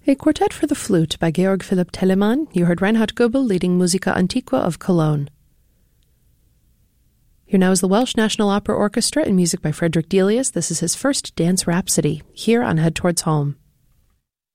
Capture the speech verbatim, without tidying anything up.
A quartet for the flute by Georg Philipp Telemann. You heard Reinhard Goebel leading Musica Antiqua of Cologne. Here now is the Welsh National Opera Orchestra and music by Frederick Delius. This is his first dance rhapsody, here on Head Towards Home.